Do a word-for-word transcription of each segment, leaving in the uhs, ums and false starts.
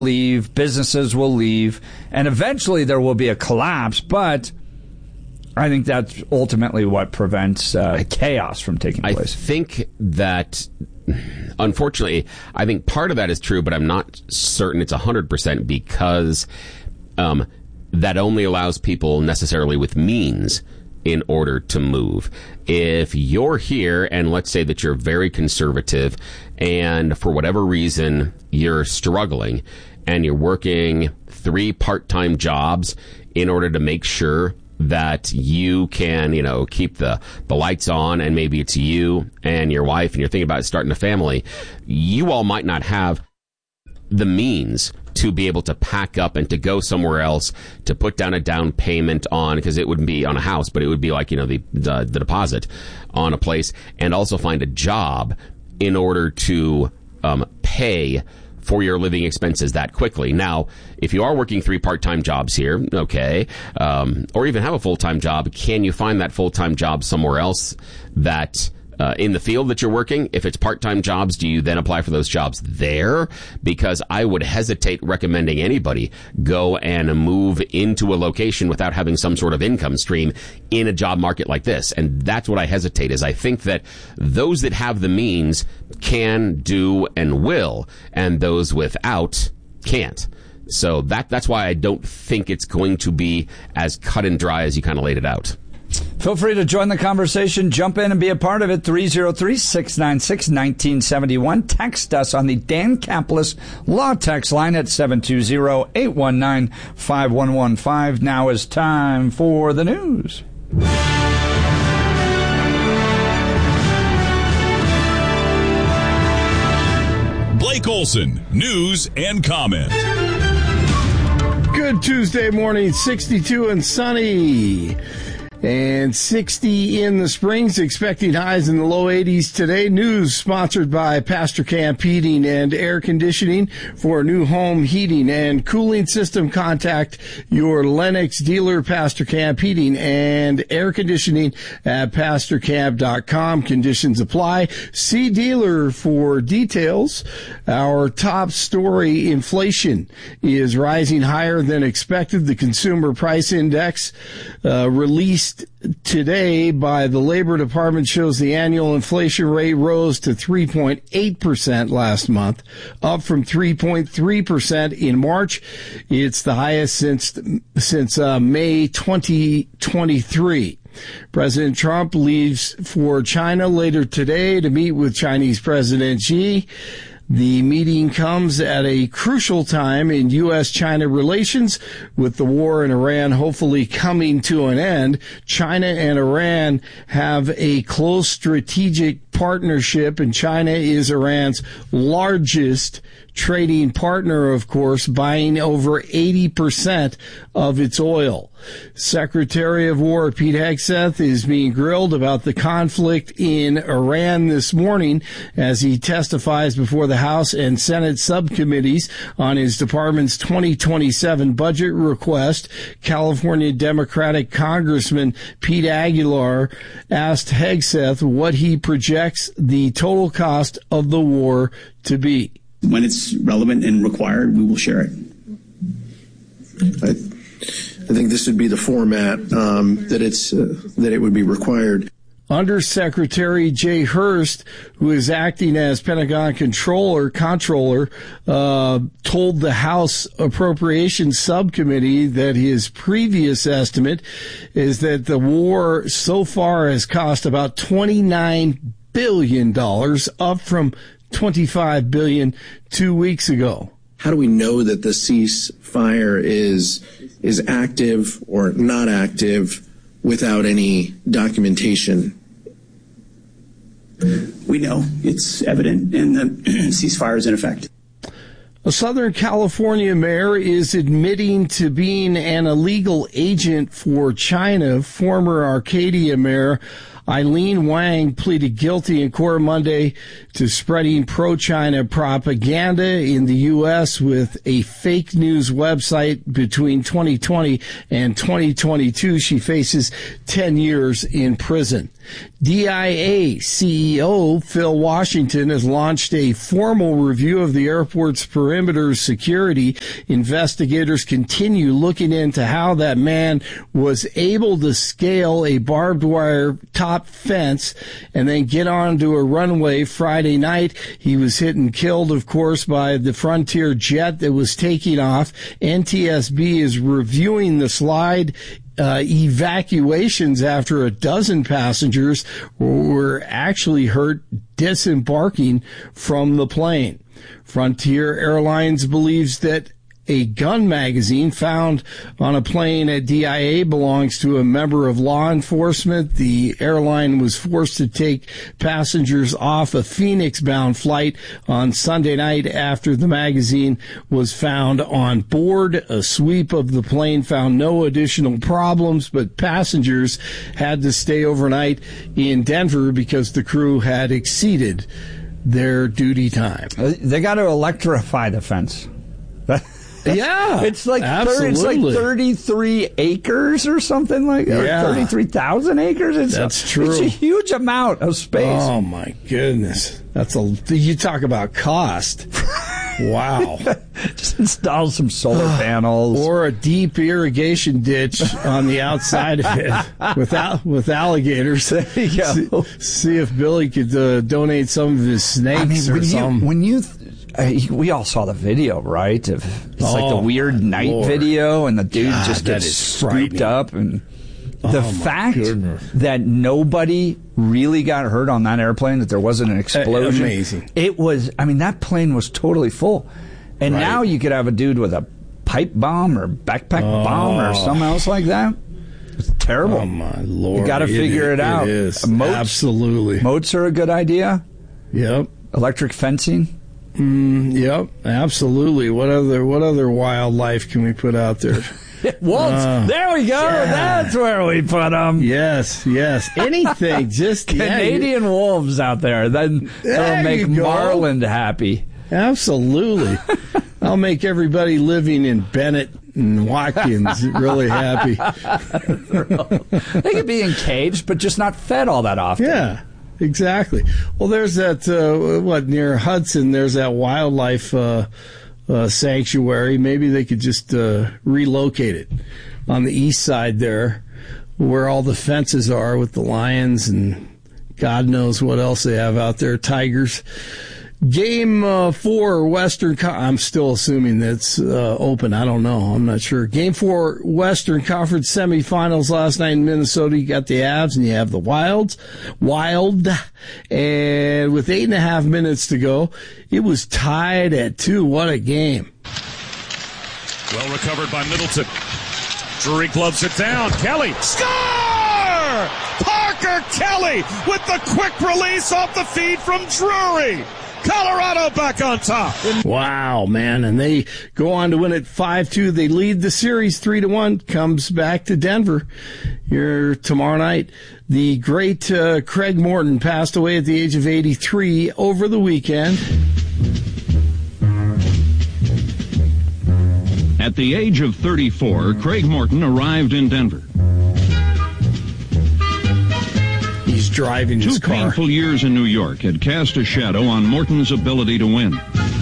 leave, businesses will leave, and eventually there will be a collapse, but I think that's ultimately what prevents uh, chaos from taking place. I think that, unfortunately, I think part of that is true, but I'm not certain it's one hundred percent because um, that only allows people necessarily with means in order to move. If you're here and let's say that you're very conservative and for whatever reason you're struggling and you're working three part-time jobs in order to make sure that you can, you know, keep the, the lights on, and maybe it's you and your wife and you're thinking about starting a family, you all might not have the means to be able to pack up and to go somewhere else to put down a down payment on, because it wouldn't be on a house, but it would be like, you know, the, the, the deposit on a place, and also find a job in order to um, pay for your living expenses that quickly. Now, if you are working three part-time jobs here, okay, um, or even have a full-time job, can you find that full-time job somewhere else that uh, in the field that you're working? If it's part-time jobs, do you then apply for those jobs there? Because I would hesitate recommending anybody go and move into a location without having some sort of income stream in a job market like this. And that's what I hesitate is I think that those that have the means can, do, and will, and those without can't. So that that's why I don't think it's going to be as cut and dry as you kind of laid it out. Feel free to join the conversation. Jump in and be a part of it. three oh three, six nine six, one nine seven one. Text us on the Dan Caplis Law Text line at seven two zero, eight one nine, five one one five. Now is time for the news. Blake Olson, news and comment. Good Tuesday morning, sixty-two and sunny. And sixty in the Springs, expecting highs in the low eighties today. News sponsored by Pastor Camp Heating and Air Conditioning. For new home heating and cooling system, contact your Lennox dealer, Pastor Camp Heating and Air Conditioning at pastor camp dot com. Conditions apply. See dealer for details. Our top story, inflation is rising higher than expected. The Consumer Price Index uh, released today by the Labor Department shows the annual inflation rate rose to three point eight percent last month, up from three point three percent in March. It's the highest since since uh, May twenty twenty-three. President Trump leaves for China later today to meet with Chinese President Xi. The meeting comes at a crucial time in U S China relations, with the war in Iran hopefully coming to an end. China and Iran have a close strategic partnership, and China is Iran's largest trading partner, of course, buying over eighty percent of its oil. Secretary of War Pete Hegseth is being grilled about the conflict in Iran this morning as he testifies before the House and Senate subcommittees on his department's twenty twenty-seven budget request. California Democratic Congressman Pete Aguilar asked Hegseth what he projects the total cost of the war to be. When it's relevant and required, we will share it. I, I think this would be the format um, that it's uh, that it would be required. Undersecretary Jay Hurst, who is acting as Pentagon controller, controller, uh, told the House Appropriations Subcommittee that his previous estimate is that the war so far has cost about twenty-nine billion dollars, up from twenty-five billion dollars two weeks ago. How do we know that the ceasefire is is active or not active without any documentation? We know it's evident, and the ceasefire is in effect. A Southern California mayor is admitting to being an illegal agent for China. Former Arcadia mayor Eileen Wang pleaded guilty in court Monday to spreading pro-China propaganda in the U S with a fake news website between twenty twenty and twenty twenty-two. She faces ten years in prison. D I A C E O Phil Washington has launched a formal review of the airport's perimeter security. Investigators continue looking into how that man was able to scale a barbed wire top fence and then get onto a runway Friday night. He was hit and killed, of course, by the Frontier jet that was taking off. N T S B is reviewing the slide Uh, evacuations after a dozen passengers were actually hurt disembarking from the plane. Frontier Airlines believes that a gun magazine found on a plane at D I A belongs to a member of law enforcement. The airline was forced to take passengers off a Phoenix-bound flight on Sunday night after the magazine was found on board. A sweep of the plane found no additional problems, but passengers had to stay overnight in Denver because the crew had exceeded their duty time. They got to electrify the fence. Yeah, it's like absolutely. It's like thirty-three acres or something like that. Yeah. thirty-three thousand acres. It's That's a, true. It's a huge amount of space. Oh my goodness, that's a. You talk about cost. Wow. Just install some solar panels or a deep irrigation ditch on the outside of it without with alligators. There you go. See, see if Billy could uh, donate some of his snakes I mean, or when something. You, when you th- uh, we all saw the video, right? Of, it's oh, like the weird night Lord. video, and the dude God, just gets scooped up, and the oh, fact goodness. that nobody really got hurt on that airplane, that there wasn't an explosion. Amazing. It was. I mean, that plane was totally full, and right. now you could have a dude with a pipe bomb or backpack oh. bomb or something else like that. It's terrible. Oh my Lord! You got to figure it, it out. It is Moats, absolutely. Moats are a good idea. Yep. Electric fencing. Mm, yep, absolutely. What other what other wildlife can we put out there? Wolves. Uh, there we go. Yeah. That's where we put them. Yes, yes. Anything. Just Canadian yeah, wolves out there. Then that'll make Marland happy. Absolutely. I'll make everybody living in Bennett and Watkins really happy. They could be encaged, but just not fed all that often. Yeah. Exactly. Well, there's that, uh, what, near Hudson, there's that wildlife uh, uh, sanctuary. Maybe they could just uh, relocate it on the east side there where all the fences are with the lions and God knows what else they have out there, tigers. Game uh, four, Western. Co- I'm still assuming that's uh, open. I don't know. I'm not sure. Game four, Western Conference semifinals last night in Minnesota. You got the Avs and you have the Wilds. Wild, and with eight and a half minutes to go, it was tied at two. What a game! Well recovered by Middleton. Drury gloves it down. Kelly score! Parker Kelly with the quick release off the feed from Drury. Colorado back on top. Wow, man. And they go on to win it five two. They lead the series three to one. Comes back to Denver here tomorrow night. The great uh, Craig Morton passed away at the age of eighty-three over the weekend. At the age of thirty-four, Craig Morton arrived in Denver. He's driving his Two car. painful years in New York had cast a shadow on Morton's ability to win.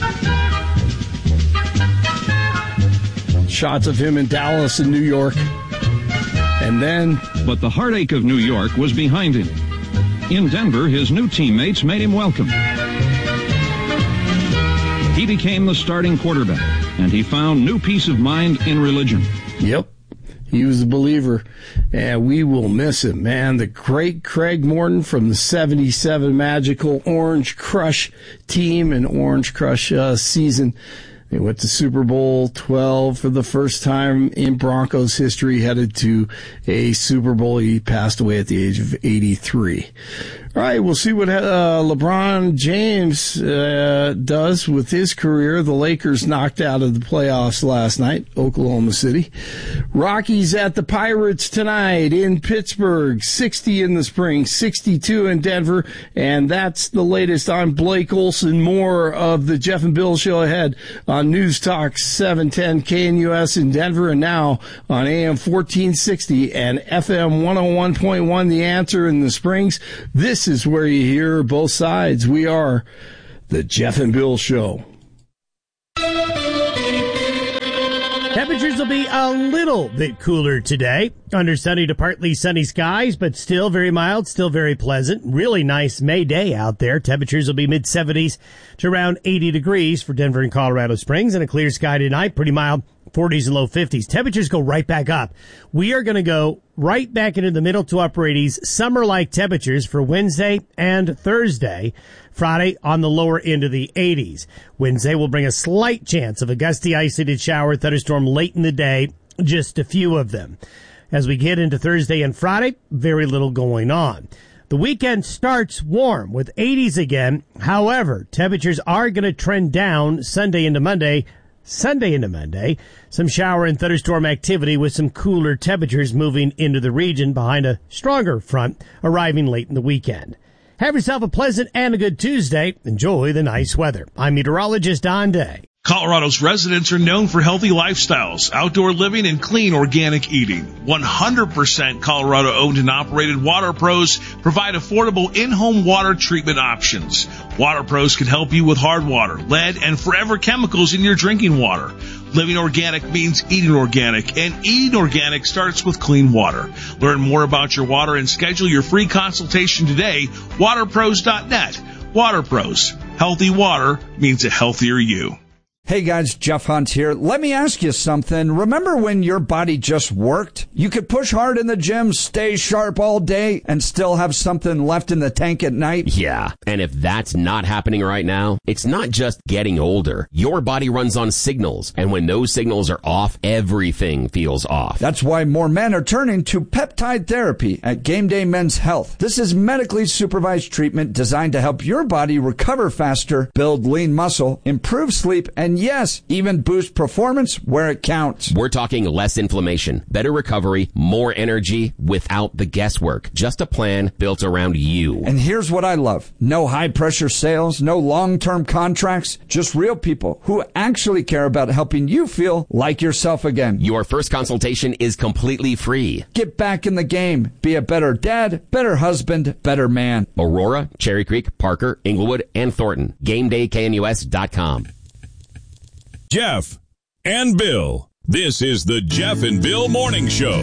Shots of him in Dallas and New York. And then... But the heartache of New York was behind him. In Denver, his new teammates made him welcome. He became the starting quarterback, and he found new peace of mind in religion. Yep. He was a believer, and we will miss him, man. The great Craig Morton from the seventy-seven Magical Orange Crush team and Orange Crush uh, season. They went to Super Bowl twelve for the first time in Broncos history, headed to a Super Bowl. He passed away at the age of eighty-three. All right, we'll see what uh, LeBron James uh, does with his career. The Lakers knocked out of the playoffs last night, Oklahoma City. Rockies at the Pirates tonight in Pittsburgh, sixty in the spring, sixty-two in Denver, and that's the latest. I'm Blake Olson. More of the Jeff and Bill Show ahead on News Talk seven ten K N U S in Denver, and now on A M fourteen sixty and F M one oh one point one, The Answer in the Springs. This is where you hear both sides. We are the Jeff and Bill Show. Temperatures will be a little bit cooler today. Under sunny to partly sunny skies, but still very mild, still very pleasant. Really nice May day out there. Temperatures will be mid-seventies to around eighty degrees for Denver and Colorado Springs, and a clear sky tonight. Pretty mild, forties and low fifties. Temperatures go right back up. We are going to go right back into the middle to upper eighties, summer-like temperatures for Wednesday and Thursday. Friday on the lower end of the eighties. Wednesday will bring a slight chance of a gusty, isolated shower thunderstorm late in the day, just a few of them. As we get into Thursday and Friday, very little going on. The weekend starts warm with eighties again. However, temperatures are going to trend down Sunday into Monday. Sunday into Monday, some shower and thunderstorm activity with some cooler temperatures moving into the region behind a stronger front arriving late in the weekend. Have yourself a pleasant and a good Tuesday. Enjoy the nice weather. I'm meteorologist Don Day. Colorado's residents are known for healthy lifestyles, outdoor living, and clean organic eating. one hundred percent Colorado-owned and operated Water Pros provide affordable in-home water treatment options. Water Pros can help you with hard water, lead, and forever chemicals in your drinking water. Living organic means eating organic, and eating organic starts with clean water. Learn more about your water and schedule your free consultation today. water pros dot net. Water Pros. Healthy water means a healthier you. Hey guys, Jeff Hunt here. Let me ask you something. Remember when your body just worked? You could push hard in the gym, stay sharp all day, and still have something left in the tank at night? Yeah, and if that's not happening right now, it's not just getting older. Your body runs on signals, and when those signals are off, everything feels off. That's why more men are turning to peptide therapy at Game Day Men's Health. This is medically supervised treatment designed to help your body recover faster, build lean muscle, improve sleep, and yes, even boost performance where it counts. We're talking less inflammation, better recovery, more energy without the guesswork. Just a plan built around you. And here's what I love. No high-pressure sales, no long-term contracts, just real people who actually care about helping you feel like yourself again. Your first consultation is completely free. Get back in the game. Be a better dad, better husband, better man. Aurora, Cherry Creek, Parker, Inglewood, and Thornton. Game Day K N U S dot com. Jeff and Bill. This is the Jeff and Bill Morning Show.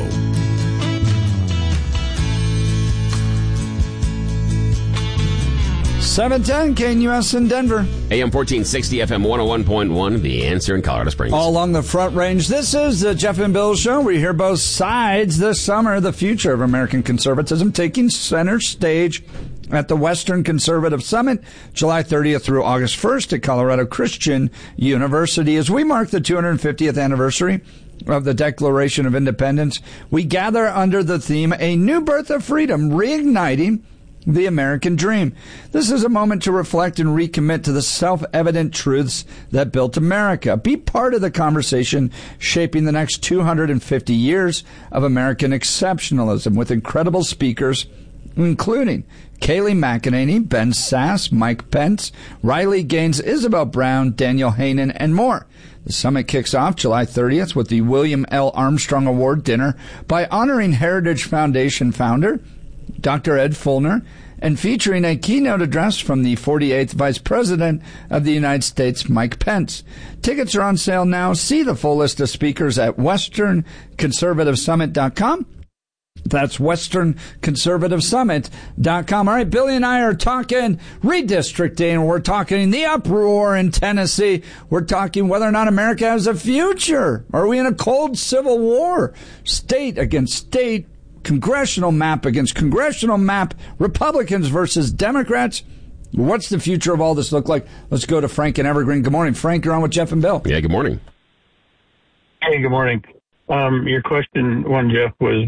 seven ten K N U S in Denver. A M fourteen sixty, F M one oh one point one, The Answer in Colorado Springs. All along the Front Range. This is the Jeff and Bill Show. We hear both sides this summer. The future of American conservatism taking center stage at the Western Conservative Summit, July thirtieth through August first at Colorado Christian University. As we mark the two hundred fiftieth anniversary of the Declaration of Independence, we gather under the theme, A New Birth of Freedom, Reigniting the American Dream. This is a moment to reflect and recommit to the self-evident truths that built America. Be part of the conversation shaping the next two hundred fifty years of American exceptionalism with incredible speakers, including Kayleigh McEnany, Ben Sasse, Mike Pence, Riley Gaines, Isabel Brown, Daniel Hannan, and more. The summit kicks off July thirtieth with the William L. Armstrong Award dinner by honoring Heritage Foundation founder Doctor Ed Feulner and featuring a keynote address from the forty-eighth Vice President of the United States, Mike Pence. Tickets are on sale now. See the full list of speakers at western conservative summit dot com. That's western conservative summit dot com. All right, Billy and I are talking redistricting. We're talking the uproar in Tennessee. We're talking whether or not America has a future. Are we in a cold civil war? State against state, congressional map against congressional map, Republicans versus Democrats. What's the future of all this look like? Let's go to Frank in Evergreen. Good morning, Frank. You're on with Jeff and Bill. Yeah, good morning. Hey, good morning. Um, your question, one, Jeff, was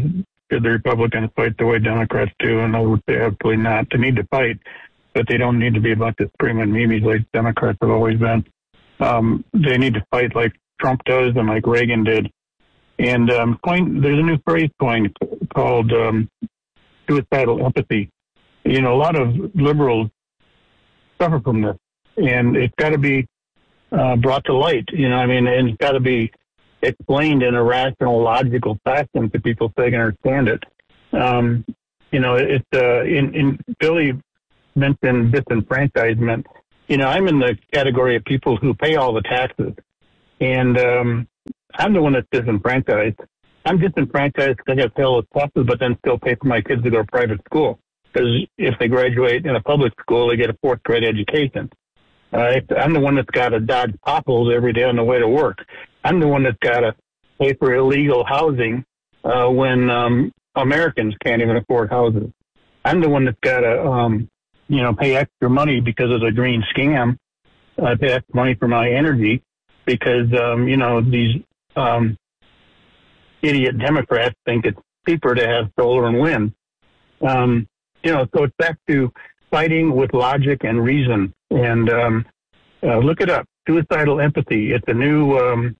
should the Republicans fight the way Democrats do? And I would say absolutely not. They need to fight, but they don't need to be about to screaming memes like Democrats have always been. Um, they need to fight like Trump does and like Reagan did. And um, coin, there's a new phrase coined called um, suicidal empathy. You know, a lot of liberals suffer from this, and it's got to be uh, brought to light. You know, I mean, and it's got to be explained in a rational, logical fashion to people so they can understand it. Um, you know, it's uh, in, in Billy mentioned disenfranchisement. You know, I'm in the category of people who pay all the taxes, and um, I'm the one that's disenfranchised. I'm disenfranchised because I got to pay all the taxes, but then still pay for my kids to go to private school. Because if they graduate in a public school, they get a fourth grade education. Uh, I'm the one that's got to dodge potholes every day on the way to work. I'm the one that's got to pay for illegal housing uh, when um, Americans can't even afford houses. I'm the one that's got to, um, you know, pay extra money because of the green scam. I pay extra money for my energy because, um, you know, these um, idiot Democrats think it's cheaper to have solar and wind. Um, you know, so it's back to fighting with logic and reason. And um, uh, look it up, Suicidal Empathy. It's a new, um,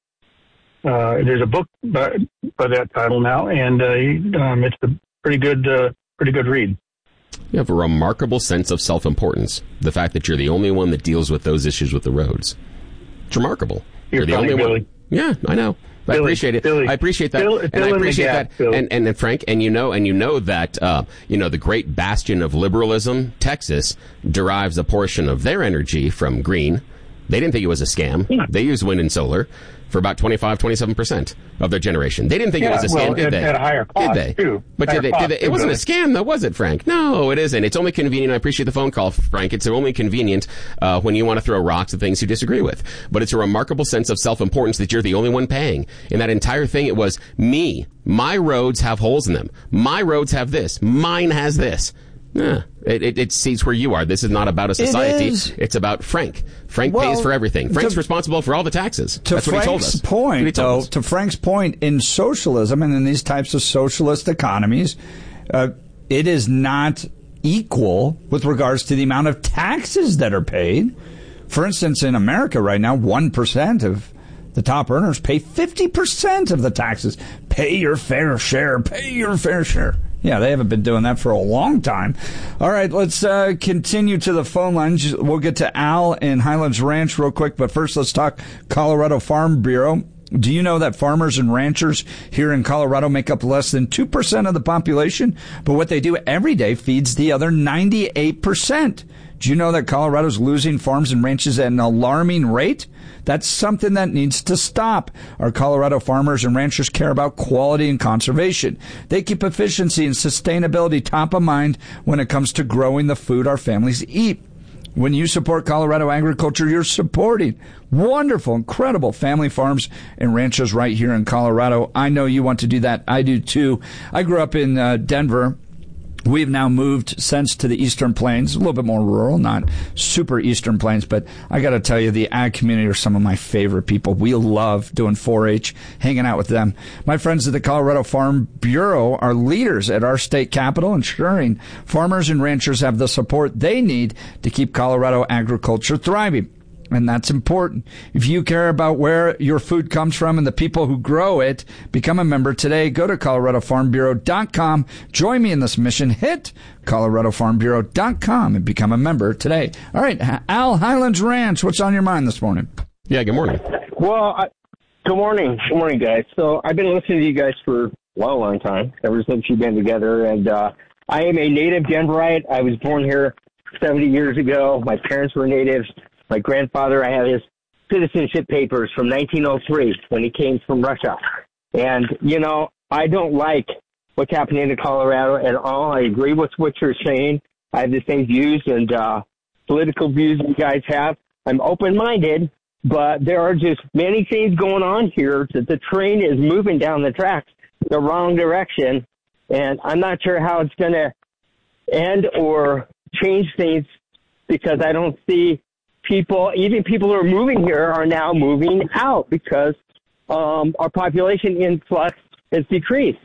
uh, there's a book by, by that title now, and uh, um, it's a pretty good, uh, pretty good read. You have a remarkable sense of self-importance. The fact that you're the only one that deals with those issues with the roads. It's remarkable. You're, you're the funny, only Billy. one. Yeah, I know. I Billy, appreciate it. Billy, I appreciate that, Bill, and Bill I appreciate gap, that. And, and and Frank, and you know, and you know that uh, you know the great bastion of liberalism, Texas, derives a portion of their energy from green. They didn't think it was a scam. Yeah. They use wind and solar for about twenty-five, twenty-seven percent of their generation. They didn't think yeah, it was a scam, well, did at, they? At a higher cost, did they? Too. But did they, did they, it wasn't a scam, though, was it, Frank? No, it isn't. It's only convenient. I appreciate the phone call, Frank. It's only convenient uh, when you want to throw rocks at things you disagree with. But it's a remarkable sense of self-importance that you're the only one paying. In that entire thing, it was me. My roads have holes in them. My roads have this. Mine has this. Yeah, it, it, it sees where you are. This is not about a society. It it's about Frank. Frank well, pays for everything. Frank's to, responsible for all the taxes. To That's Frank's what he told us. point, he told though, us. to Frank's point, in socialism and in these types of socialist economies, uh, it is not equal with regards to the amount of taxes that are paid. For instance, in America right now, one percent of the top earners pay fifty percent of the taxes. Pay your fair share. Pay your fair share. Yeah, they haven't been doing that for a long time. All right, let's uh, continue to the phone lines. We'll get to Al in Highlands Ranch real quick, but first let's talk Colorado Farm Bureau. Do you know that farmers and ranchers here in Colorado make up less than two percent of the population? But what they do every day feeds the other ninety-eight percent. Do you know that Colorado's losing farms and ranches at an alarming rate? That's something that needs to stop. Our Colorado farmers and ranchers care about quality and conservation. They keep efficiency and sustainability top of mind when it comes to growing the food our families eat. When you support Colorado agriculture, you're supporting wonderful, incredible family farms and ranches right here in Colorado. I know you want to do that. I do too. I grew up in uh, Denver. We've now moved since to the Eastern Plains, a little bit more rural, not super Eastern Plains, but I got to tell you, the ag community are some of my favorite people. We love doing four H, hanging out with them. My friends at the Colorado Farm Bureau are leaders at our state capital, ensuring farmers and ranchers have the support they need to keep Colorado agriculture thriving. And that's important. If you care about where your food comes from and the people who grow it, become a member today. Go to Colorado Farm Bureau dot com. Join me in this mission. Hit Colorado Farm Bureau dot com and become a member today. All right, Al, Highlands Ranch, what's on your mind this morning? Yeah, good morning. Well, I, good morning. Good morning, guys. So I've been listening to you guys for a long, long time, ever since you've been together. And uh, I am a native Denverite. I was born here seventy years ago. My parents were natives. My grandfather, I have his citizenship papers from nineteen oh three when he came from Russia. And, you know, I don't like what's happening in Colorado at all. I agree with what you're saying. I have the same views and uh, political views you guys have. I'm open-minded, but there are just many things going on here that the train is moving down the tracks the wrong direction. And I'm not sure how it's going to end or change things because I don't see people, even people who are moving here are now moving out because um, our population influx has decreased.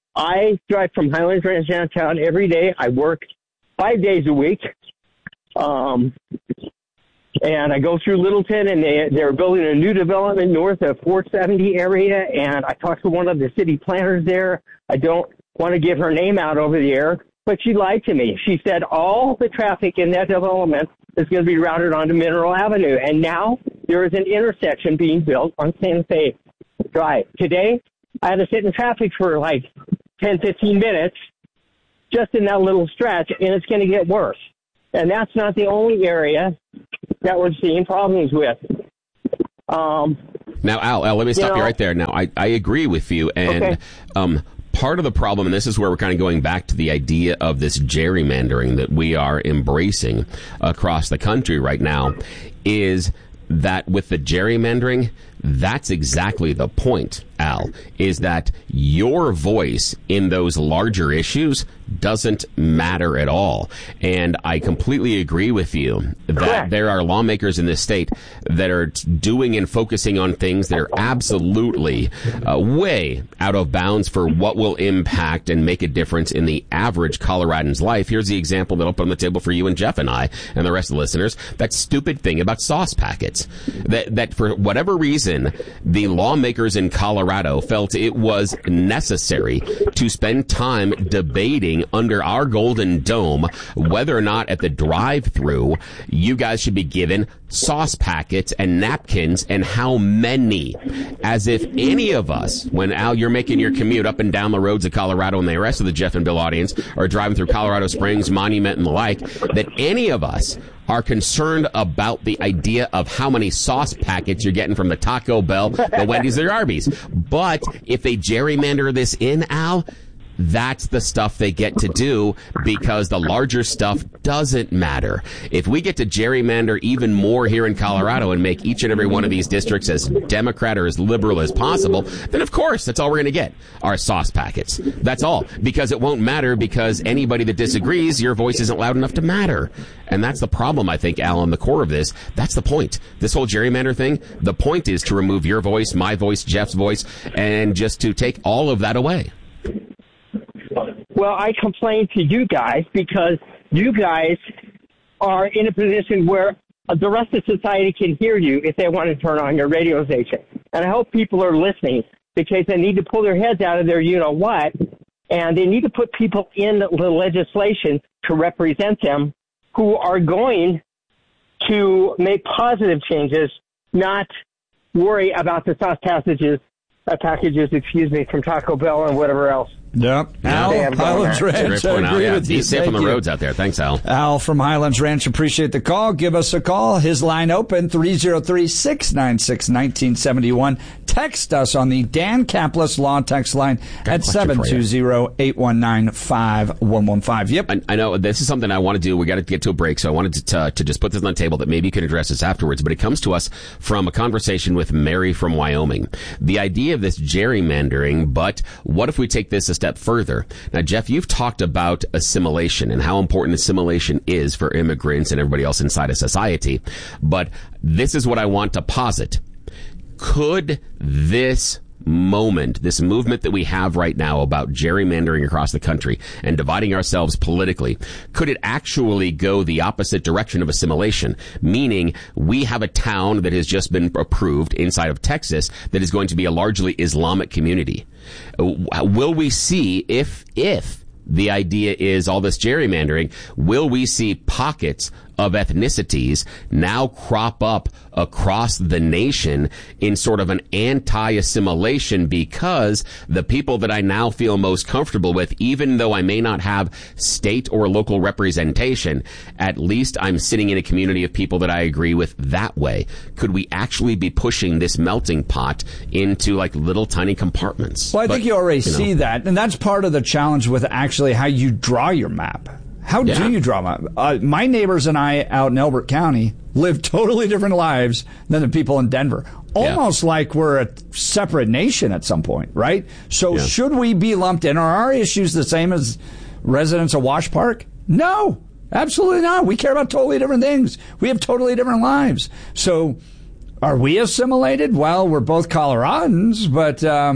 I drive from Highlands Ranch downtown every day. I work five days a week. Um, and I go through Littleton, and they, they're building a new development north of four seventy area, and I talked to one of the city planners there. I don't want to give her name out over the air, but she lied to me. She said all the traffic in that development is going to be routed onto Mineral Avenue, and now there is an intersection being built on Santa Fe Drive. Today, I had to sit in traffic for like ten, fifteen minutes just in that little stretch, and it's going to get worse. And that's not the only area that we're seeing problems with. Um, now, Al, Al, let me stop you, know, you right there. Now, I, I agree with you, and okay. um, part of the problem, and this is where we're kind of going back to the idea of this gerrymandering that we are embracing across the country right now, is that with the gerrymandering, that's exactly the point, Al, is that your voice in those larger issues doesn't matter at all. And I completely agree with you that Correct. There are lawmakers in this state that are doing and focusing on things that are absolutely uh, way out of bounds for what will impact and make a difference in the average Coloradan's life. Here's the example that I'll put on the table for you and Jeff and I and the rest of the listeners. That stupid thing about sauce packets. That, that for whatever reason, the lawmakers in Colorado felt it was necessary to spend time debating under our golden dome whether or not at the drive-thru you guys should be given sauce packets and napkins, and how many. As if any of us, when Al, you're making your commute up and down the roads of Colorado, and the rest of the Jeff and Bill audience are driving through Colorado Springs, Monument, and the like, that any of us are concerned about the idea of how many sauce packets you're getting from the Taco Bell, the Wendy's, or the Arby's. But if they gerrymander this in, Al, that's the stuff they get to do, because the larger stuff doesn't matter. If we get to gerrymander even more here in Colorado and make each and every one of these districts as Democrat or as liberal as possible, then of course that's all we're going to get, are sauce packets. That's all. Because it won't matter, because anybody that disagrees, your voice isn't loud enough to matter. And that's the problem, I think, Al, on the core of this. That's the point. This whole gerrymander thing, the point is to remove your voice, my voice, Jeff's voice, and just to take all of that away. Well, I complain to you guys because you guys are in a position where the rest of society can hear you if they want to turn on your radio station. And I hope people are listening, because they need to pull their heads out of their you-know-what, and they need to put people in the legislation to represent them who are going to make positive changes, not worry about the sauce packages, uh, packages, excuse me, from Taco Bell and whatever else. Yep. Al, Highlands Ranch. I agree yeah. with Be you. safe Thank on the you. roads out there. Thanks, Al. Al from Highlands Ranch, appreciate the call. Give us a call. His line open, three oh three, six nine six, one nine seven one. Text us on the Dan Caplis Law text line at seven two zero, eight one nine, five one one five. Yep. I, I know this is something I want to do. We got to get to a break, so I wanted to, uh, to just put this on the table that maybe you can address this afterwards. But it comes to us from a conversation with Mary from Wyoming. The idea of this gerrymandering, but what if we take this a step further? Now, Jeff, you've talked about assimilation and how important assimilation is for immigrants and everybody else inside of society. But this is what I want to posit. Could this moment, this movement that we have right now about gerrymandering across the country and dividing ourselves politically, could it actually go the opposite direction of assimilation? Meaning, we have a town that has just been approved inside of Texas that is going to be a largely Islamic community. Will we see, if, if the idea is all this gerrymandering, will we see pockets of ethnicities now crop up across the nation in sort of an anti-assimilation, because the people that I now feel most comfortable with, even though I may not have state or local representation, at least I'm sitting in a community of people that I agree with that way. Could we actually be pushing this melting pot into like little tiny compartments? Well, I but, think you already you know. see that, and that's part of the challenge with actually how you draw your map. How yeah. do you draw my? Uh, my neighbors and I out in Elbert County live totally different lives than the people in Denver. Almost yeah. like we're a separate nation at some point, right? So yeah. should we be lumped in? Are our issues the same as residents of Wash Park? No, absolutely not. We care about totally different things. We have totally different lives. So are we assimilated? Well, we're both Coloradans, but um,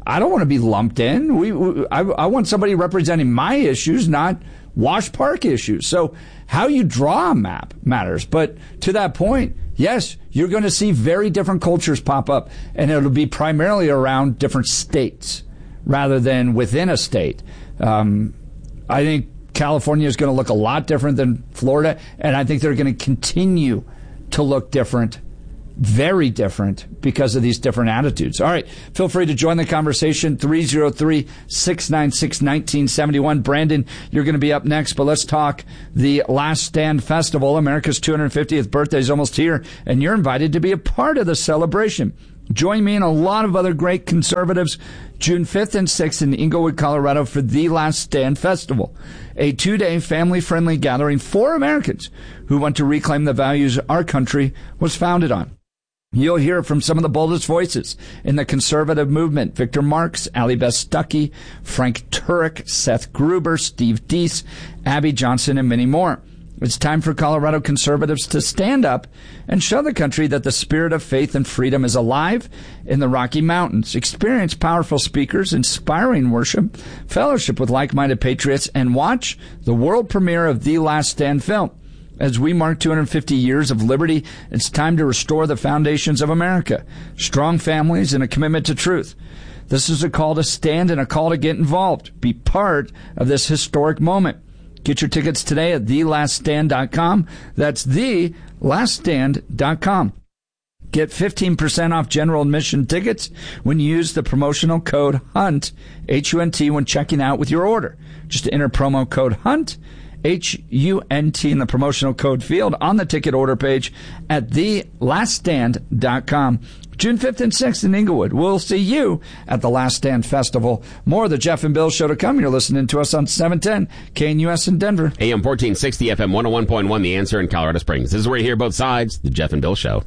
I don't want to be lumped in. We, we I, I want somebody representing my issues, not Wash Park issues. So how you draw a map matters. But to that point, yes, you're going to see very different cultures pop up, and it'll be primarily around different states rather than within a state. Um, I think California is going to look a lot different than Florida, and I think they're going to continue to look different, very different, because of these different attitudes. All right, feel free to join the conversation, three oh three, six nine six, one nine seven one. Brandon, you're going to be up next, but let's talk the Last Stand Festival. America's two hundred fiftieth birthday is almost here, and you're invited to be a part of the celebration. Join me and a lot of other great conservatives June fifth and sixth in Inglewood, Colorado for the Last Stand Festival, a two-day family-friendly gathering for Americans who want to reclaim the values our country was founded on. You'll hear from some of the boldest voices in the conservative movement: Victor Marx, Ali Beth Stuckey, Frank Turek, Seth Gruber, Steve Deese, Abby Johnson, and many more. It's time for Colorado conservatives to stand up and show the country that the spirit of faith and freedom is alive in the Rocky Mountains. Experience powerful speakers, inspiring worship, fellowship with like-minded patriots, and watch the world premiere of The Last Stand film. As we mark two hundred fifty years of liberty, it's time to restore the foundations of America, strong families, and a commitment to truth. This is a call to stand and a call to get involved. Be part of this historic moment. Get your tickets today at the last stand dot com. That's the last stand dot com. Get fifteen percent off general admission tickets when you use the promotional code HUNT, H U N T, when checking out with your order. Just enter promo code HUNT, H U N T, in the promotional code field on the ticket order page at the last stand dot com. June fifth and sixth in Inglewood. We'll see you at the Last Stand Festival. More of the Jeff and Bill Show to come. You're listening to us on seven ten K N U S in Denver. A M fourteen sixty, F M one oh one point one, The Answer in Colorado Springs. This is where you hear both sides. The Jeff and Bill Show.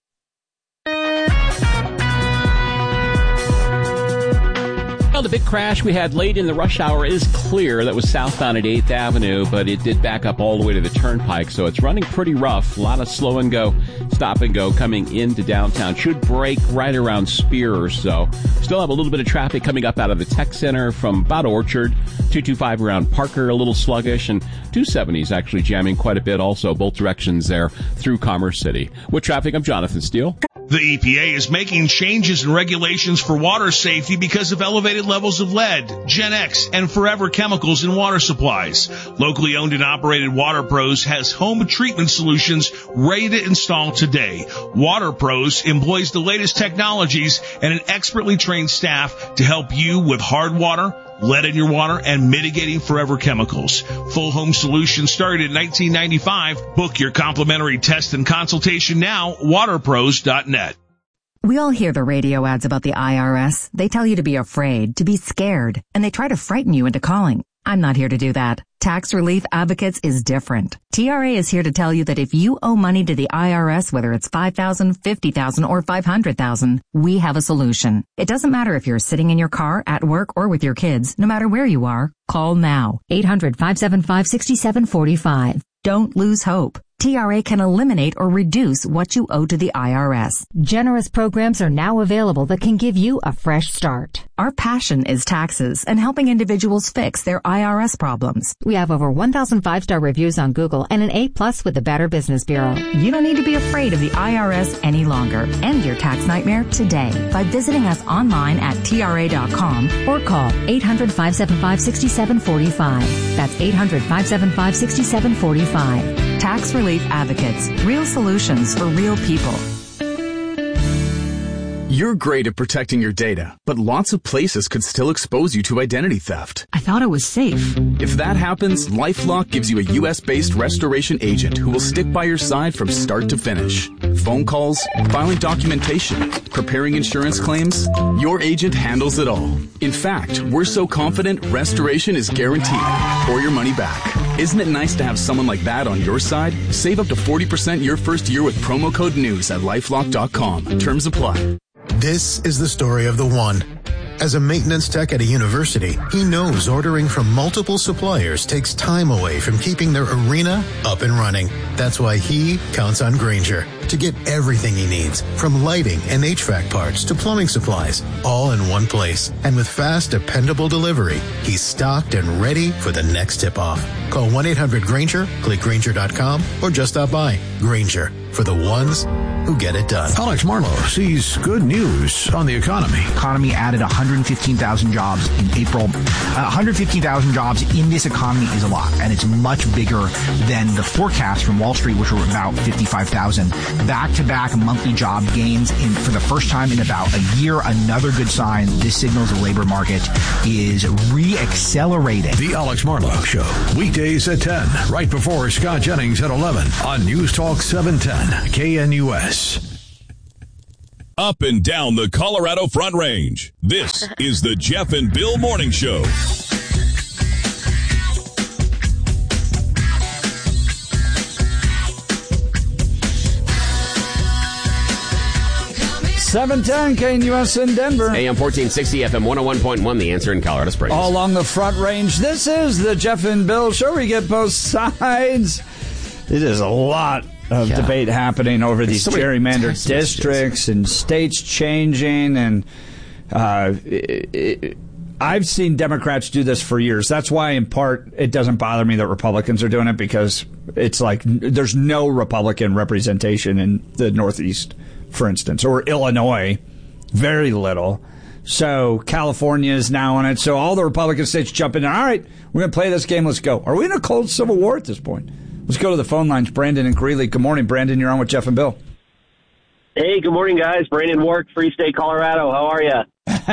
Well, the big crash we had late in the rush hour is clear. That was southbound at eighth Avenue, but it did back up all the way to the Turnpike, so it's running pretty rough. A lot of slow and go, stop and go coming into downtown. Should break right around Spear or so. Still have a little bit of traffic coming up out of the Tech Center from about Orchard. two twenty-five around Parker, a little sluggish, and two seventy is actually jamming quite a bit also, both directions there through Commerce City. With traffic, I'm Jonathan Steele. The E P A is making changes in regulations for water safety because of elevated levels of lead, Gen X, and forever chemicals in water supplies. Locally owned and operated Water Pros has home treatment solutions ready to install today. Water Pros employs the latest technologies and an expertly trained staff to help you with hard water, lead in your water, and mitigating forever chemicals. Full home solutions started in nineteen ninety-five. Book your complimentary test and consultation now, water pros dot net. We all hear the radio ads about the I R S. They tell you to be afraid, to be scared, and they try to frighten you into calling. I'm not here to do that. Tax Relief Advocates is different. T R A is here to tell you that if you owe money to the I R S, whether it's five thousand dollars, fifty thousand dollars, or five hundred thousand dollars, we have a solution. It doesn't matter if you're sitting in your car, at work, or with your kids. No matter where you are, call now. eight hundred, five seven five, six seven four five. Don't lose hope. T R A can eliminate or reduce what you owe to the I R S. Generous programs are now available that can give you a fresh start. Our passion is taxes and helping individuals fix their I R S problems. We have over one thousand five-star reviews on Google and an A plus with the Better Business Bureau. You don't need to be afraid of the I R S any longer. End your tax nightmare today by visiting us online at T R A dot com or call eight hundred, five seven five, six seven four five. That's eight hundred, five seven five, six seven four five. Tax Relief Advocates. Real solutions for real people. You're great at protecting your data, but lots of places could still expose you to identity theft. I thought it was safe. If that happens, LifeLock gives you a U S-based restoration agent who will stick by your side from start to finish. Phone calls, filing documentation, preparing insurance claims, your agent handles it all. In fact, we're so confident restoration is guaranteed or your money back. Isn't it nice to have someone like that on your side? Save up to forty percent your first year with promo code NEWS at lifelock dot com. Terms apply. This is the story of the one. As a maintenance tech at a university, he knows ordering from multiple suppliers takes time away from keeping their arena up and running. That's why he counts on Grainger to get everything he needs, from lighting and H V A C parts to plumbing supplies, all in one place. And with fast, dependable delivery, he's stocked and ready for the next tip-off. Call one eight hundred Grainger, click Grainger dot com, or just stop by. Grainger, for the ones who get it done. Alex Marlowe sees good news on the economy. Economy added one hundred fifteen thousand jobs in April. Uh, one hundred fifteen thousand jobs in this economy is a lot, and it's much bigger than the forecast from Wall Street, which were about fifty-five thousand. Back-to-back monthly job gains in, for the first time in about a year. Another good sign. This signals the labor market is re-accelerating. The Alex Marlowe Show, weekdays at ten, right before Scott Jennings at eleven on News Talk seven ten K N U S. Up and down the Colorado Front Range. This is the Jeff and Bill Morning Show. seven ten K N U S in Denver. A M fourteen sixty, F M one oh one point one, The Answer in Colorado Springs. All along the Front Range. This is the Jeff and Bill Show. We get both sides. It is a lot of yeah. debate happening over these so gerrymandered districts and states changing. And uh, it, it, I've seen Democrats do this for years. That's why, in part, it doesn't bother me that Republicans are doing it, because it's like there's no Republican representation in the Northeast, for instance, or Illinois, very little. So California is now on it. So all the Republican states jump in. All right, we're going to play this game. Let's go. Are we in a cold civil war at this point? Let's go to the phone lines. Brandon and Greeley. Good morning, Brandon. You're on with Jeff and Bill. Hey, good morning, guys. Brandon Wark, Free State, Colorado. How are you?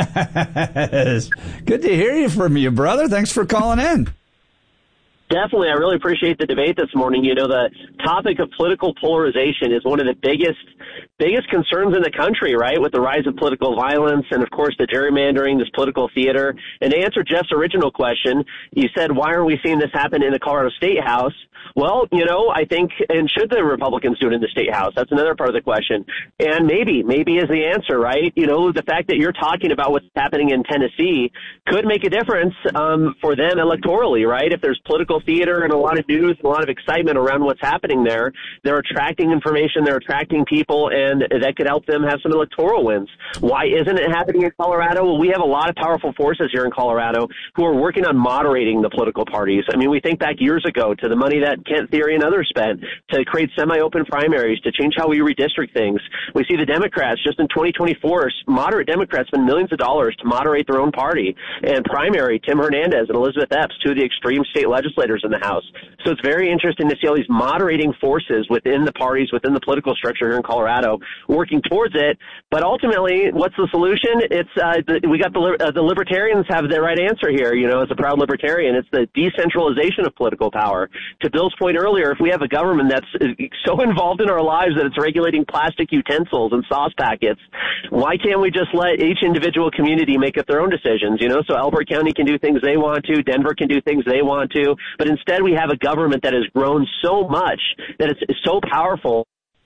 Good to hear you from you, brother. Thanks for calling in. Definitely. I really appreciate the debate this morning. You know, the topic of political polarization is one of the biggest biggest concerns in the country, right, with the rise of political violence and, of course, the gerrymandering, this political theater. And to answer Jeff's original question, you said, why aren't we seeing this happen in the Colorado State House? Well, you know, I think, and should the Republicans do it in the State House? That's another part of the question. And maybe, maybe is the answer, right? You know, the fact that you're talking about what's happening in Tennessee could make a difference um, for them electorally, right? If there's political theater and a lot of news and a lot of excitement around what's happening there, they're attracting information, they're attracting people, and that could help them have some electoral wins. Why isn't it happening in Colorado? Well, we have a lot of powerful forces here in Colorado who are working on moderating the political parties. I mean, we think back years ago to the money that Kent Thiry and others spent to create semi-open primaries, to change how we redistrict things. We see the Democrats just in twenty twenty-four, moderate Democrats spend millions of dollars to moderate their own party and primary Tim Hernandez and Elizabeth Epps, two of the extreme state legislators in the House. So it's very interesting to see all these moderating forces within the parties, within the political structure here in Colorado, working towards it. But ultimately, what's the solution? It's uh, the, we got the uh, the libertarians have the right answer here. You know, as a proud libertarian, it's the decentralization of political power. To Bill's point earlier, if we have a government that's so involved in our lives that it's regulating plastic utensils and sauce packets, why can't we just let each individual community make up their own decisions? You know, so Elbert County can do things they want to, Denver can do things they want to, but instead we have a government that has grown so much that it's so powerful,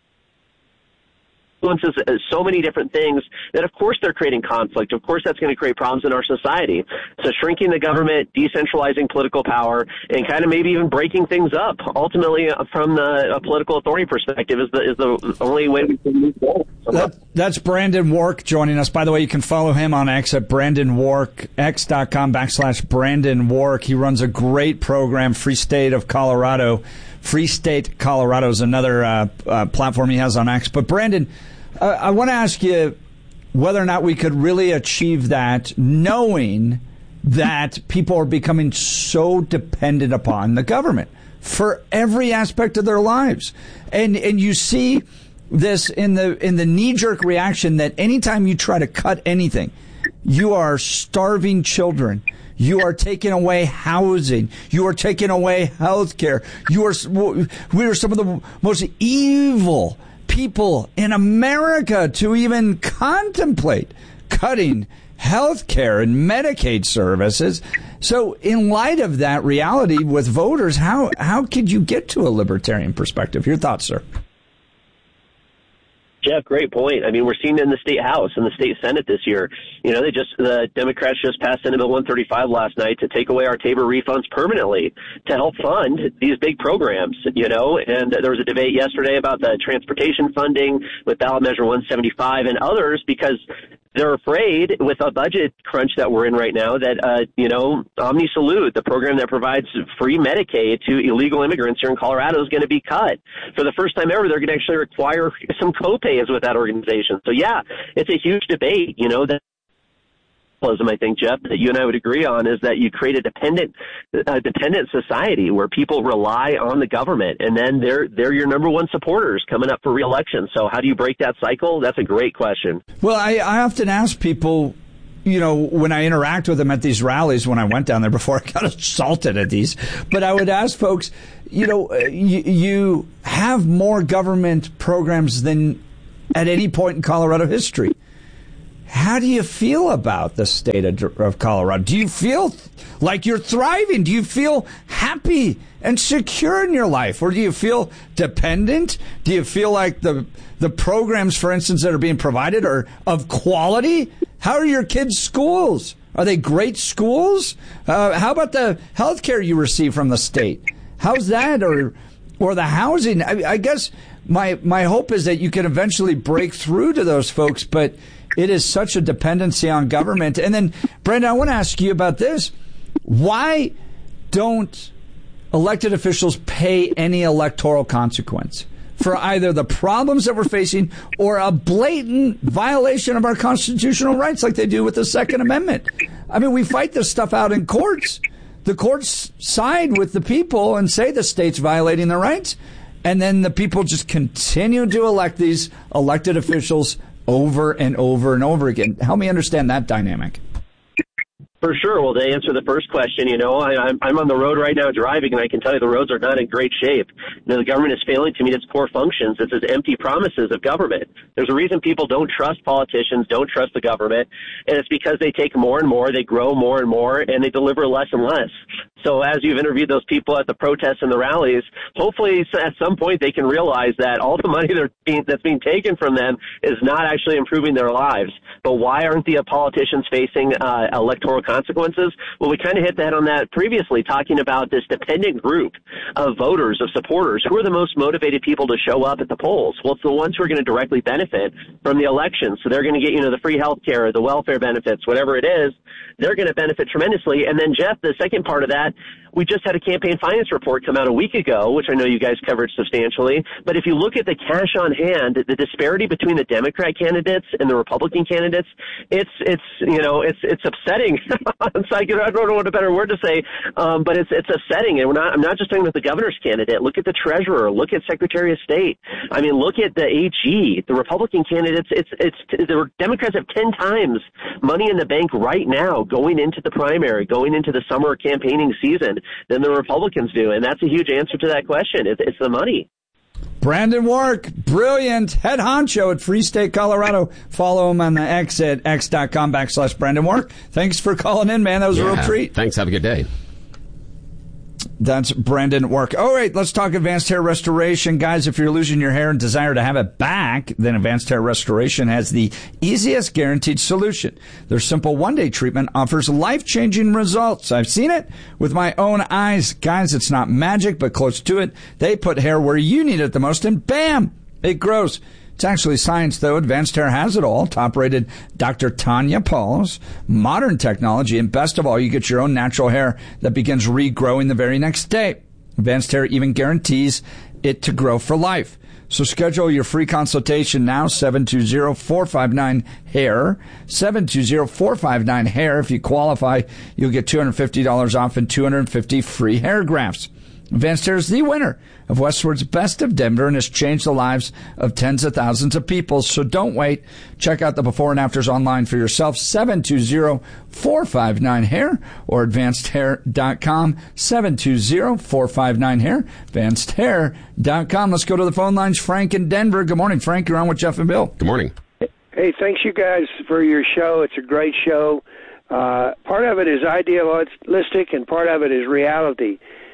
influences so many different things that, of course, they're creating conflict. Of course, that's going to create problems in our society. So shrinking the government, decentralizing political power, and kind of maybe even breaking things up, ultimately, from the political authority perspective, is the is the only way we can move forward. That, that's Brandon Wark joining us. By the way, you can follow him on X at Brandon Wark, x.com backslash Brandon Wark. He runs a great program, Free State of Colorado. Free State Colorado is another uh, uh, platform he has on X. But Brandon, uh, I want to ask you whether or not we could really achieve that, knowing that people are becoming so dependent upon the government for every aspect of their lives. And and you see this in the in the knee-jerk reaction that anytime you try to cut anything, you are starving children. You are taking away housing. You are taking away health care. You are, we are some of the most evil people in America to even contemplate cutting health care and Medicaid services. So in light of that reality with voters, how, how could you get to a libertarian perspective? Your thoughts, sir? Jeff, great point. I mean, we're seeing it in the state house and the state senate this year. You know, they just the Democrats just passed Senate Bill one thirty-five last night to take away our Tabor refunds permanently to help fund these big programs. You know, and there was a debate yesterday about the transportation funding with ballot measure one seventy-five and others because they're afraid with a budget crunch that we're in right now that, uh, you know, Omni Salute, the program that provides free Medicaid to illegal immigrants here in Colorado, is going to be cut. For the first time ever, they're going to actually require some copays with that organization. So, yeah, it's a huge debate, you know, that I think, Jeff, that you and I would agree on is that you create a dependent, a dependent society where people rely on the government, and then they're they're your number one supporters coming up for re-election. So how do you break that cycle? That's a great question. Well, I, I often ask people, you know, when I interact with them at these rallies, when I went down there before I got assaulted at these, but I would ask folks, you know, you, you have more government programs than at any point in Colorado history. How do you feel about the state of, of Colorado? Do you feel like you're thriving? Do you feel happy and secure in your life? Or do you feel dependent? Do you feel like the the programs, for instance, that are being provided are of quality? How are your kids' schools? Are they great schools? Uh, how about the health care you receive from the state? How's that? Or or the housing? I, I guess my my hope is that you can eventually break through to those folks, but it is such a dependency on government. And then, Brandon, I want to ask you about this. Why don't elected officials pay any electoral consequence for either the problems that we're facing or a blatant violation of our constitutional rights like they do with the Second Amendment? I mean, we fight this stuff out in courts. The courts side with the people and say the state's violating their rights. And then the people just continue to elect these elected officials over and over and over again. Help me understand that dynamic. For sure. Well, to answer the first question, you know, I, I'm, I'm on the road right now driving, and I can tell you the roads are not in great shape. You know, the government is failing to meet its core functions. It's as empty promises of government. There's a reason people don't trust politicians, don't trust the government, and it's because they take more and more, they grow more and more, and they deliver less and less. So as you've interviewed those people at the protests and the rallies, hopefully at some point they can realize that all the money they're being, that's being taken from them is not actually improving their lives. But why aren't the politicians facing uh, electoral consequences? Well, we kind of hit that on that previously, talking about this dependent group of voters, of supporters. Who are the most motivated people to show up at the polls? Well, it's the ones who are going to directly benefit from the election. So they're going to get, you know, the free health care, the welfare benefits, whatever it is. They're going to benefit tremendously. And then, Jeff, the second part of that, we just had a campaign finance report come out a week ago, which I know you guys covered substantially. But if you look at the cash on hand, the disparity between the Democrat candidates and the Republican candidates, it's, it's, you know, it's, it's upsetting. It's like, I don't know what a better word to say, um, but it's, it's upsetting. And we're not, I'm not just talking about the governor's candidate. Look at the treasurer. Look at Secretary of State. I mean, look at the A G, the Republican candidates. It's, it's, the Democrats have ten times money in the bank right now going into the primary, going into the summer campaigning season than the Republicans do. And that's a huge answer to that question. It's, it's the money. Brandon Wark, brilliant head honcho at Free State, Colorado. Follow him on the X at x.com backslash Brandon Wark. Thanks for calling in, man. That was yeah, a real treat. Thanks. Have a good day. That's Brandon Wark. All right, let's talk advanced hair restoration. Guys, if you're losing your hair and desire to have it back, then Advanced Hair Restoration has the easiest guaranteed solution. Their simple one-day treatment offers life-changing results. I've seen it with my own eyes. Guys, it's not magic, but close to it. They put hair where you need it the most, and bam, it grows. It's actually science, though. Advanced Hair has it all. Top-rated Doctor Tanya Pauls, modern technology, and best of all, you get your own natural hair that begins regrowing the very next day. Advanced Hair even guarantees it to grow for life. So schedule your free consultation now, seven two zero, four five nine, hair, seven two zero, four five nine, hair. If you qualify, you'll get two hundred fifty dollars off and two hundred fifty free hair grafts. Advanced Hair is the winner of Westward's Best of Denver and has changed the lives of tens of thousands of people. So don't wait. Check out the before and afters online for yourself. seven two zero, four five nine, hair or advanced hair dot com. seven two zero, four five nine, hair, advanced hair dot com. Let's go to the phone lines. Frank in Denver. Good morning, Frank. You're on with Jeff and Bill. Good morning. Hey, thanks you guys for your show. It's a great show. Uh, part of it is idealistic and part of it is reality.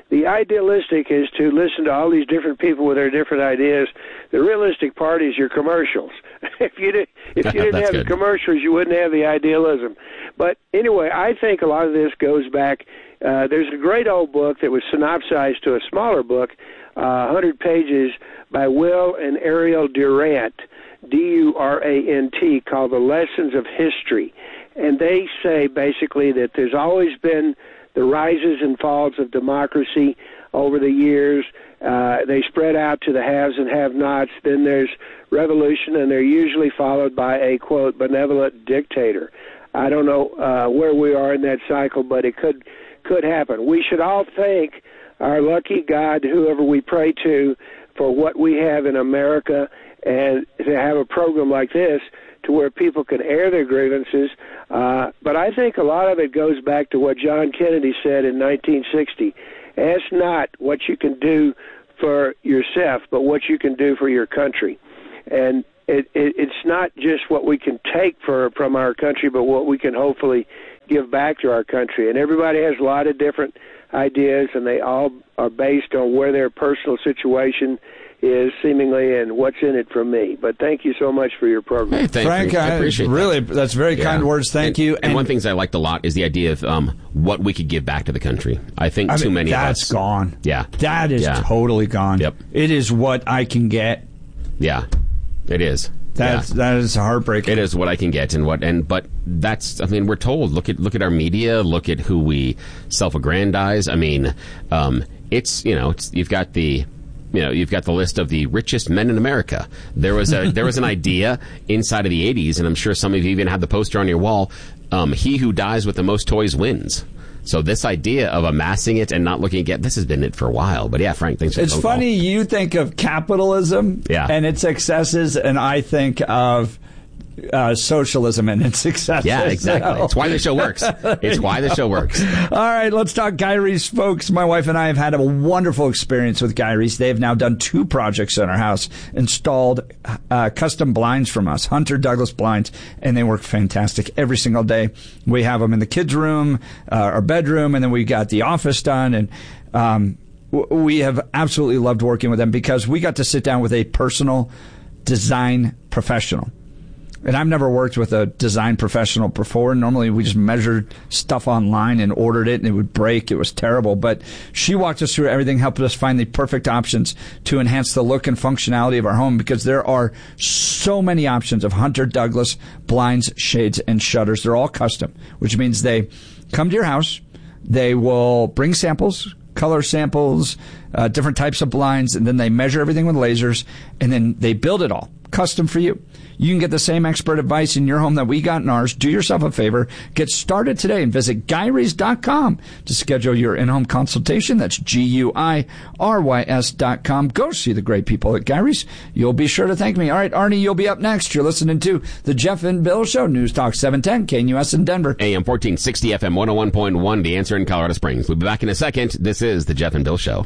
the idealistic is to listen to all these different people with their different ideas. The realistic part is your commercials. if you did, if you didn't have good. the commercials, you wouldn't have the idealism. But anyway, I think a lot of this goes back. Uh, there's a great old book that was synopsized to a smaller book, uh, one hundred pages, by Will and Ariel Durant, D U R A N T, called The Lessons of History. And they say basically that there's always been the rises and falls of democracy over the years. Uh, they spread out to the haves and have-nots. Then there's revolution, and they're usually followed by a, quote, benevolent dictator. I don't know uh, where we are in that cycle, but it could could happen. We should all thank our lucky God, whoever we pray to, for what we have in America, and to have a program like this to where people can air their grievances. Uh, but I think a lot of it goes back to what John Kennedy said in nineteen sixty. Ask not what you can do for yourself, but what you can do for your country. And it, it, it's not just what we can take for, from our country, but what we can hopefully give back to our country. And everybody has a lot of different ideas, and they all are based on where their personal situation is seemingly and what's in it for me. But thank you so much for your program. Hey, thank Frank, you. I appreciate I, really, that. that's very yeah. kind words. Thank and, you. And, and one of the things I liked a lot is the idea of um, what we could give back to the country. I think I too mean, many of us. That's gone. Yeah. That is yeah. totally gone. Yep. It is what I can get. Yeah, it is. That's yeah. that is heartbreaking. It is what I can get, and what and but that's. I mean, we're told. Look at look at our media. Look at who we self-aggrandize. I mean, um, it's you know, it's, you've got the. You know, you've got the list of the richest men in America. There was a there was an idea inside of the eighties, and I'm sure some of you even had the poster on your wall. Um, he who dies with the most toys wins. So this idea of amassing it and not looking at this has been it for a while. But yeah, Frank, thanks for the It's phone funny call. You think of capitalism yeah. and its excesses, and I think of Uh, socialism and its success. Yeah, exactly. So. It's why the show works. It's why the show works. All right, let's talk Guy Reese, folks. My wife and I have had a wonderful experience with Guy Reese. They have now done two projects in our house, installed uh, custom blinds from us, Hunter Douglas blinds, and they work fantastic every single day. We have them in the kids' room, uh, our bedroom, and then we got the office done, and um, w- we have absolutely loved working with them because we got to sit down with a personal design professional. And I've never worked with a design professional before. Normally, we just measured stuff online and ordered it, and it would break. It was terrible. But she walked us through everything, helped us find the perfect options to enhance the look and functionality of our home, because there are so many options of Hunter Douglas blinds, shades, and shutters. They're all custom, which means they come to your house. They will bring samples, color samples, uh, different types of blinds, and then they measure everything with lasers, and then they build it all custom for you. You can get the same expert advice in your home that we got in ours. Do yourself a favor. Get started today and visit Guy Reese dot com to schedule your in-home consultation. That's G U I R Y S dot com. Go see the great people at Guy Reese. You'll be sure to thank me. All right, Arnie, you'll be up next. You're listening to The Jeff and Bill Show, News Talk seven ten, K N U S in Denver. A M fourteen sixty, F M one oh one point one, The Answer in Colorado Springs. We'll be back in a second. This is The Jeff and Bill Show.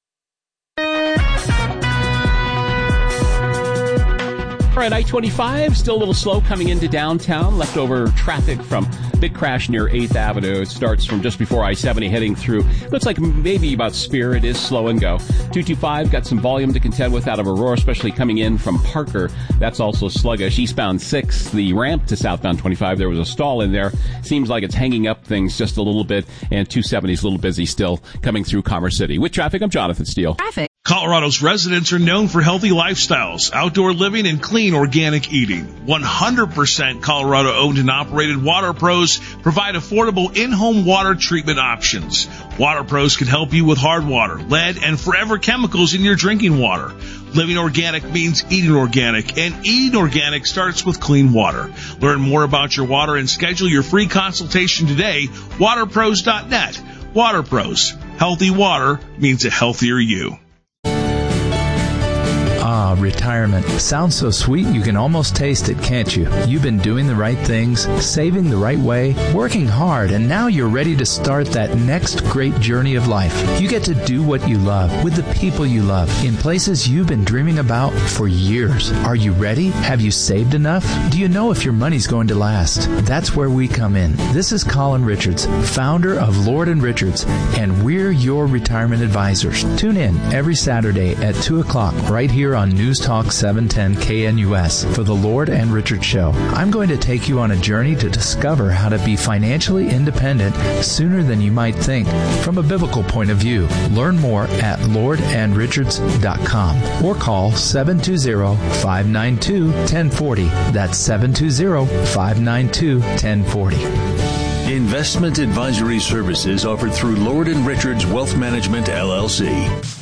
All right, I twenty-five, still a little slow coming into downtown. Leftover traffic from big crash near eighth Avenue. It starts from just before I seventy heading through. Looks like maybe about Spear. It is slow and go. two two five got some volume to contend with out of Aurora, especially coming in from Parker. That's also sluggish. Eastbound six, the ramp to southbound twenty-five, there was a stall in there. Seems like it's hanging up things just a little bit. And two seventy is a little busy still coming through Commerce City. With traffic, I'm Jonathan Steele. Traffic. Colorado's residents are known for healthy lifestyles, outdoor living, and clean organic eating. one hundred percent Colorado-owned and operated Water Pros provide affordable in-home water treatment options. Water Pros can help you with hard water, lead, and forever chemicals in your drinking water. Living organic means eating organic, and eating organic starts with clean water. Learn more about your water and schedule your free consultation today, water pros dot net. Water Pros. Healthy water means a healthier you. Ah, retirement. Sounds so sweet you can almost taste it, can't you? You've been doing the right things, saving the right way, working hard, and now you're ready to start that next great journey of life. You get to do what you love, with the people you love, in places you've been dreaming about for years. Are you ready? Have you saved enough? Do you know if your money's going to last? That's where we come in. This is Colin Richards, founder of Lord and Richards, and we're your retirement advisors. Tune in every Saturday at two o'clock right here on News Talk seven ten K N U S for the Lord and Richards Show. I'm going to take you on a journey to discover how to be financially independent sooner than you might think from a biblical point of view. Learn more at lord and richards dot com or call seven two zero, five nine two, one zero four zero. That's seven two zero, five nine two, one zero four zero. Investment advisory services offered through Lord and Richards Wealth Management, L L C.